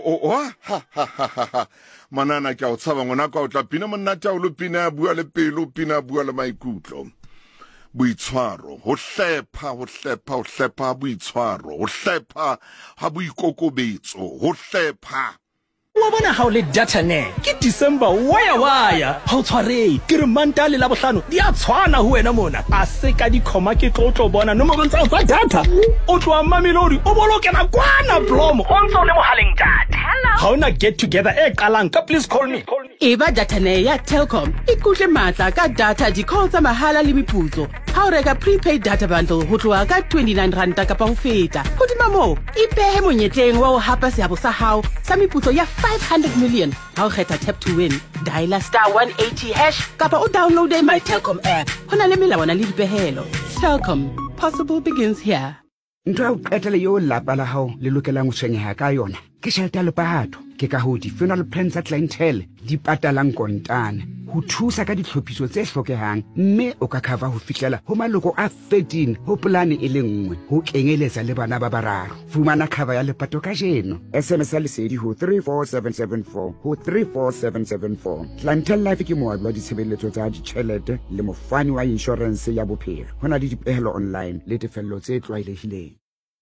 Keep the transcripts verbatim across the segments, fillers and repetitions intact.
O ha ha ha ha manana ke a o tshaba ngwana ka o tla pina monna tja o lo pina bua le pelo pina bua le maikutlo boitshwaro ho hlepha ho hlepha ho hlepha boitshwaro ho hlepha ha boikokobetso ho hlepha wa bona ha o le data ne ke December waya waya ha o tshwarei ke re manta le la bohlano di a tshwana ho wena mona a se ka di khoma ke tlo tlo bona no mo tsa tsa data o tloa mamelodi o bolokela kwana plomo o ntse le mohaleng data ha ona get together e qalang ka please call me eba data ne ya Telkom ikutle matla ka data di call tsa mahala le meputso ha o reka prepaid data bundle ho tloa ka twenty-nine rand ka pa ho feta hodima mo ipehe monyetleng wa ho hapa seabo sa hao sa meputso ya five hundred million ha o kgetha tap to win dial star one eighty hash kapa o download my Telkom app hona le melawana le dipehelo. Telkom, possible begins here. Ntwa o qetele yo lapa la hao le lokelang ho tshwenyeha ka yona ke shelter le pahato ke ka ho di funeral plans tsa clientele di patalang kontane ho thusa ka ditlhophiso tse hlokehang mme o ka cover ho fihlela ho maloko a thirteen ho polane e le nngwe ho kenyeletsa le bana ba bararo fumana cover ya lepato ka jeno S M S le sedi ho three four seven seven four ho three four seven seven four Clientele Life ke moabi wa ditshebeletso tsa ditjhelete le mofani wa insurance ya bophelo hona le dipehelo online le tefello tse tlwaelehileng.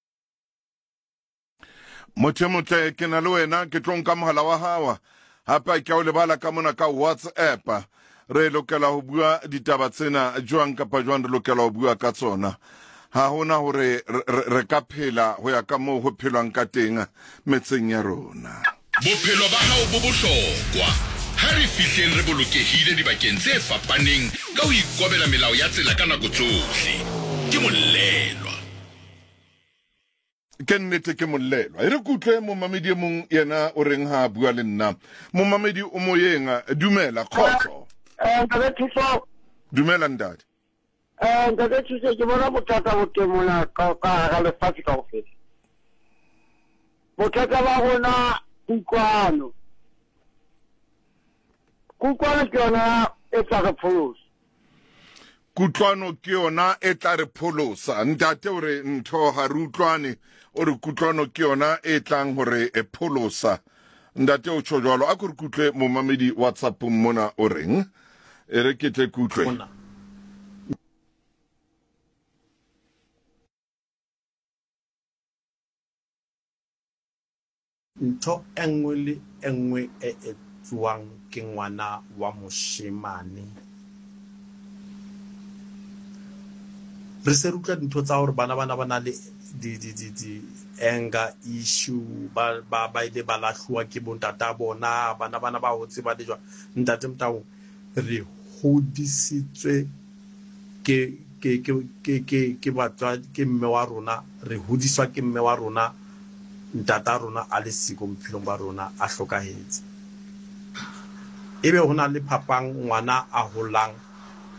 Motho motle ke na le wena ke tlo nka mohala wa hawa hapa ke o lebala ka mona ka WhatsApp re lokela ho bua ditaba tsena jwang kapa jwang re lokela ho bua ka tsona ha hona hore re ka phela ho ya ka moo ho phelwang ka teng metseng ya rona. Bophelo ba hao bo bohlokwa ha re fihleng re bolokehile dibakeng tse fapaneng ka ho ikobela melao ya tsela ka nako tsohle ke molelwa ke nnete ke molelwa e re kutlwe mo mamedi mong yena o reng ha bua le nna mo mamedi o moyenga dumela khotlo eh ka thuso dumela ndadi eh ka thuso ke bona bothata bo teng mona ka ka ga le fatsi ka ofela bothata ba rona kukwano kukwano ke yona e tla re pholosa kutlwano ke yona e tla re pholosa ntate hore ntho ha re utlwane o re kutlwano ke yona e tlang hore e pholosa ndate o tjho jwalo a go re kutlwe mo mamedi WhatsApp mona o reng e re ke tle kutlwe ntho engwe le engwe e etsuwang ke ngwana wa moshemane re se rutla dintho tsa hore bana bana bana le di di di di anger issue ba ba ba ile ba lahluwa ke bontata bona bana bana ba hotse ba le jwa ntate mtao re hodisitswe ke ke ke ke ke ke batswa ke mme wa rona re hodiswa ke mme wa rona ntata rona a le siko bophelong ba rona a hlokahetse ebe hona le phapang ngwana a holang